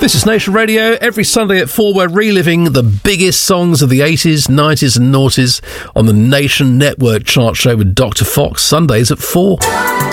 This is Nation Radio. Every Sunday at 4, we're reliving the biggest songs of the 80s, 90s and noughties on the Nation Network chart show with Dr. Fox, Sundays at 4.